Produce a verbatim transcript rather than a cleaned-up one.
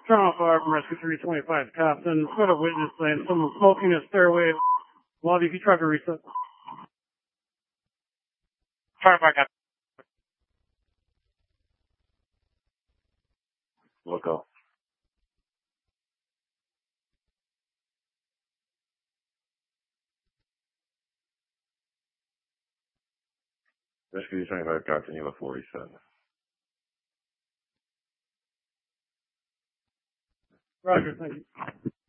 Toronto Fire from Rescue three twenty-five, Captain. Got a witness saying someone smoking a stairway. Lobby, if you try to reset. Fire back up. Look up. Rescue twenty-five, Captain, you have forty-seven. Roger, thank you.